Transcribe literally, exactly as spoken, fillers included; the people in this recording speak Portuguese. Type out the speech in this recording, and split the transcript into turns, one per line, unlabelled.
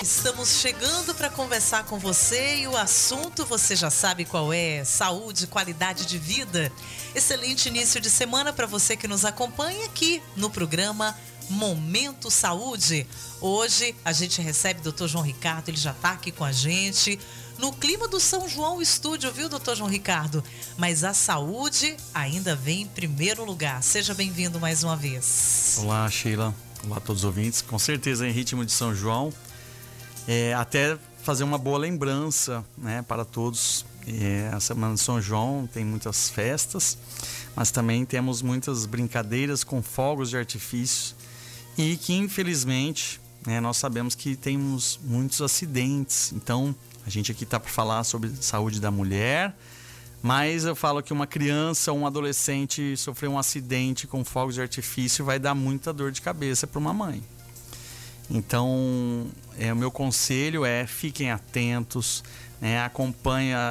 Estamos chegando para conversar com você e o assunto você já sabe qual é: saúde, qualidade de vida. Excelente início de semana para você que nos acompanha aqui no programa Momento Saúde. Hoje a gente recebe o doutor João Ricardo, ele já está aqui com a gente no clima do São João Estúdio, viu, doutor João Ricardo? Mas a saúde ainda vem em primeiro lugar. Seja bem-vindo mais uma vez.
Olá, Sheila. Olá a todos os ouvintes. Com certeza em ritmo de São João. É, até fazer uma boa lembrança, né, para todos. É, a Semana de São João tem muitas festas, mas também temos muitas brincadeiras com fogos de artifício e que, infelizmente, né, nós sabemos que temos muitos acidentes. Então, a gente aqui está para falar sobre saúde da mulher, mas eu falo que uma criança ou um adolescente sofrer um acidente com fogos de artifício vai dar muita dor de cabeça para uma mãe. Então, é, o meu conselho é: fiquem atentos, né, acompanhem